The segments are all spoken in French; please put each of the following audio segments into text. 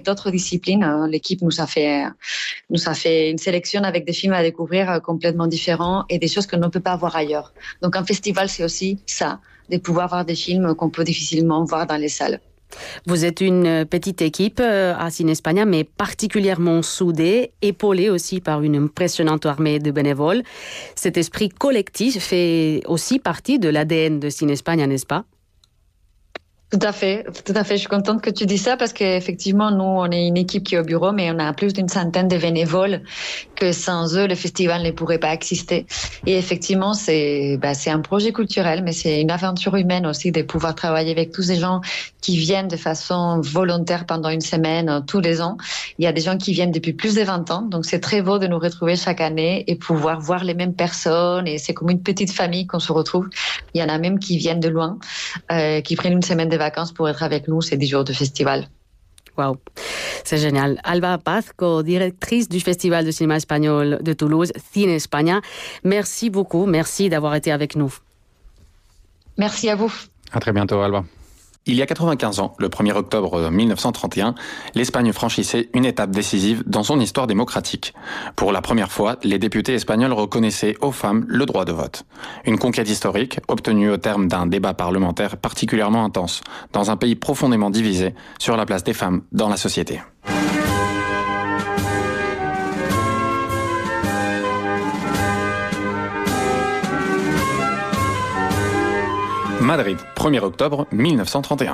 d'autres disciplines. L'équipe nous a fait une sélection avec des films à découvrir complètement différents et des choses que l'on ne peut pas voir ailleurs. Donc un festival, c'est aussi ça, de pouvoir voir des films qu'on peut difficilement voir dans les salles. Vous êtes une petite équipe à Cinespaña, mais particulièrement soudée, épaulée aussi par une impressionnante armée de bénévoles. Cet esprit collectif fait aussi partie de l'ADN de Cinespaña, n'est-ce pas? Tout à fait. Je suis contente que tu dis ça parce qu'effectivement, nous, on est une équipe qui est au bureau, mais on a plus d'une centaine de bénévoles que sans eux, le festival ne pourrait pas exister. Et effectivement, c'est un projet culturel, mais c'est une aventure humaine aussi de pouvoir travailler avec tous ces gens qui viennent de façon volontaire pendant une semaine tous les ans. Il y a des gens qui viennent depuis plus de 20 ans, donc c'est très beau de nous retrouver chaque année et pouvoir voir les mêmes personnes. Et c'est comme une petite famille qu'on se retrouve. Il y en a même qui viennent de loin, qui prennent une semaine de vacances pour être avec nous ces 10 jours de festival. Wow, c'est génial. Alba Paz, co-directrice du Festival de cinéma espagnol de Toulouse, Cinespaña. Merci beaucoup, merci d'avoir été avec nous. Merci à vous. À très bientôt, Alba. Il y a 95 ans, le 1er octobre 1931, l'Espagne franchissait une étape décisive dans son histoire démocratique. Pour la première fois, les députés espagnols reconnaissaient aux femmes le droit de vote. Une conquête historique, obtenue au terme d'un débat parlementaire particulièrement intense, dans un pays profondément divisé sur la place des femmes dans la société. Madrid, 1er octobre 1931.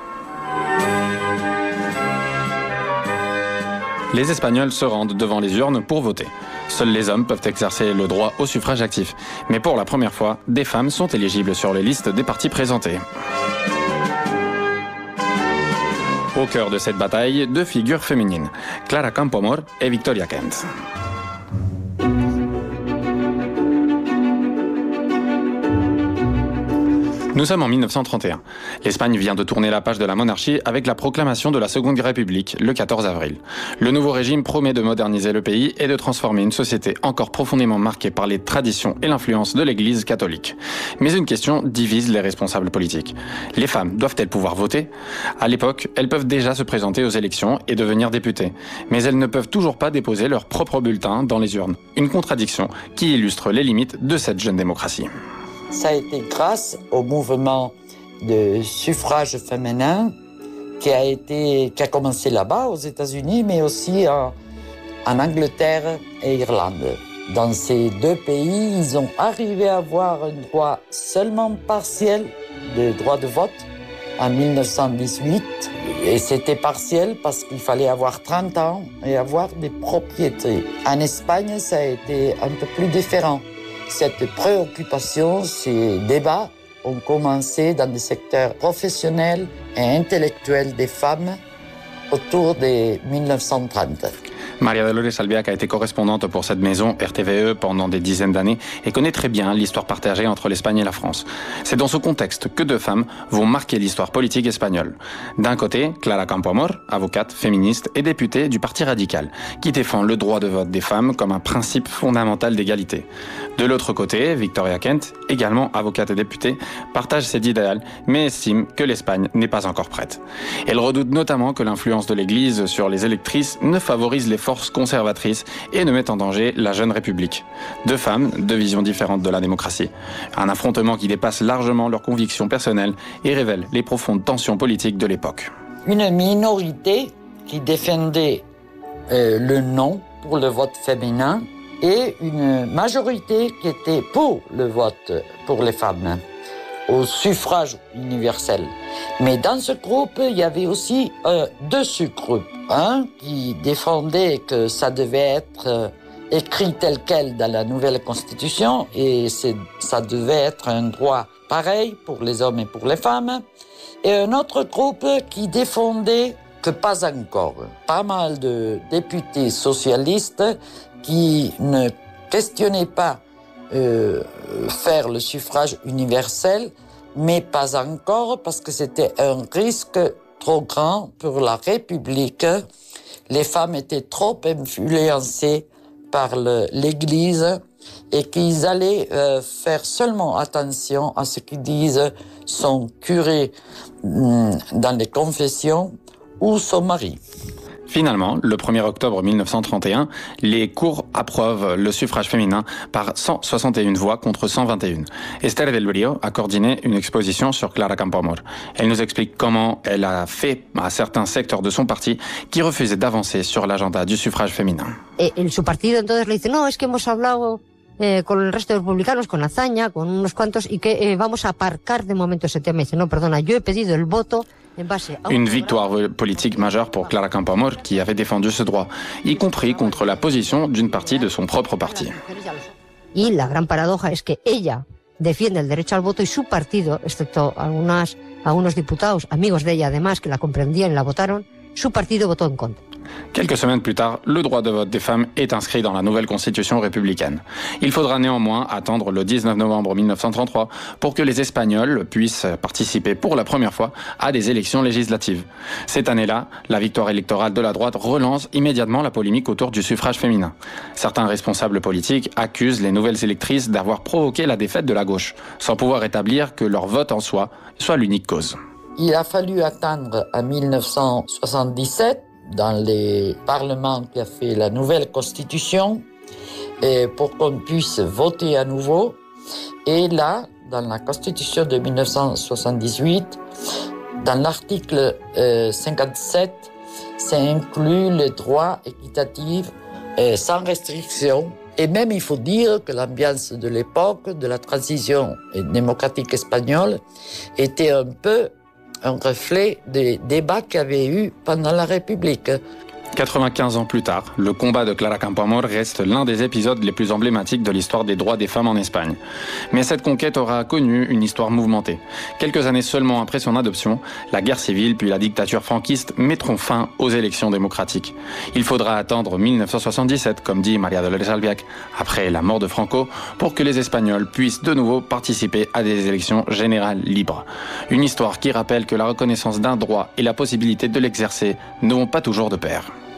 Les Espagnols se rendent devant les urnes pour voter. Seuls les hommes peuvent exercer le droit au suffrage actif. Mais pour la première fois, des femmes sont éligibles sur les listes des partis présentés. Au cœur de cette bataille, deux figures féminines, Clara Campoamor et Victoria Kent. Nous sommes en 1931. L'Espagne vient de tourner la page de la monarchie avec la proclamation de la Seconde République, le 14 avril. Le nouveau régime promet de moderniser le pays et de transformer une société encore profondément marquée par les traditions et l'influence de l'Église catholique. Mais une question divise les responsables politiques. Les femmes doivent-elles pouvoir voter ? À l'époque, elles peuvent déjà se présenter aux élections et devenir députées. Mais elles ne peuvent toujours pas déposer leur propre bulletin dans les urnes. Une contradiction qui illustre les limites de cette jeune démocratie. Ça a été grâce au mouvement de suffrage féminin qui a commencé là-bas aux États-Unis, mais aussi en Angleterre et Irlande. Dans ces deux pays, ils ont arrivé à avoir un droit seulement partiel de droit de vote en 1918. Et c'était partiel parce qu'il fallait avoir 30 ans et avoir des propriétés. En Espagne, ça a été un peu plus différent. Cette préoccupation, ces débats ont commencé dans des secteurs professionnels et intellectuels des femmes autour de 1930. Maria Dolores Albiac a été correspondante pour cette maison RTVE pendant des dizaines d'années et connaît très bien l'histoire partagée entre l'Espagne et la France. C'est dans ce contexte que deux femmes vont marquer l'histoire politique espagnole. D'un côté, Clara Campoamor, avocate, féministe et députée du Parti radical, qui défend le droit de vote des femmes comme un principe fondamental d'égalité. De l'autre côté, Victoria Kent, également avocate et députée, partage cet idéal, mais estime que l'Espagne n'est pas encore prête. Elle redoute notamment que l'influence de l'Église sur les électrices ne favorise les forces conservatrices et ne met en danger la jeune République. Deux femmes, deux visions différentes de la démocratie. Un affrontement qui dépasse largement leurs convictions personnelles et révèle les profondes tensions politiques de l'époque. Une minorité qui défendait le non pour le vote féminin et une majorité qui était pour le vote pour les femmes, au suffrage universel. Mais dans ce groupe, il y avait aussi deux sous-groupes. Un qui défendait que ça devait être écrit tel quel dans la nouvelle constitution et ça devait être un droit pareil pour les hommes et pour les femmes. Et un autre groupe qui défendait que pas encore. Pas mal de députés socialistes qui ne questionnaient pas faire le suffrage universel, mais pas encore parce que c'était un risque trop grand pour la République. Les femmes étaient trop influencées par l'Église et qu'ils allaient faire seulement attention à ce qu'ils disent son curé dans les confessions ou son mari. Finalement, le 1er octobre 1931, les cours approuvent le suffrage féminin par 161 voix contre 121. Esther del Rio a coordonné une exposition sur Clara Campoamor. Elle nous explique comment elle a fait à certains secteurs de son parti qui refusaient d'avancer sur l'agenda du suffrage féminin. Su partido entonces le dice, no, es que hemos hablado con el resto de republicanos, con Azaña, con unos cuantos, y que vamos a aparcar de momento ese tema. Y dice, no, perdona, yo he pedido el voto. Une victoire politique majeure pour Clara Campoamor qui avait défendu ce droit, y compris contre la position d'une partie de son propre parti. Y la gran paradoja es que ella defiende el derecho al voto y su partido, excepto algunos diputados, amigos de ella además, que la comprendían y la votaron, su partido votó en contra. Quelques semaines plus tard, le droit de vote des femmes est inscrit dans la nouvelle constitution républicaine. Il faudra néanmoins attendre le 19 novembre 1933 pour que les Espagnols puissent participer pour la première fois à des élections législatives. Cette année-là, la victoire électorale de la droite relance immédiatement la polémique autour du suffrage féminin. Certains responsables politiques accusent les nouvelles électrices d'avoir provoqué la défaite de la gauche, sans pouvoir établir que leur vote en soi soit l'unique cause. Il a fallu attendre en 1977 dans les parlements qui a fait la nouvelle constitution pour qu'on puisse voter à nouveau. Et là, dans la constitution de 1978, dans l'article 57, c'est inclus le droit équitatif sans restriction. Et même, il faut dire que l'ambiance de l'époque, de la transition démocratique espagnole, était un peu un reflet des débats qu'il y avait eu pendant la République. 95 ans plus tard, le combat de Clara Campoamor reste l'un des épisodes les plus emblématiques de l'histoire des droits des femmes en Espagne. Mais cette conquête aura connu une histoire mouvementée. Quelques années seulement après son adoption, la guerre civile puis la dictature franquiste mettront fin aux élections démocratiques. Il faudra attendre 1977, comme dit María Dolores Albiac, après la mort de Franco, pour que les Espagnols puissent de nouveau participer à des élections générales libres. Une histoire qui rappelle que la reconnaissance d'un droit et la possibilité de l'exercer ne vont pas toujours de pair.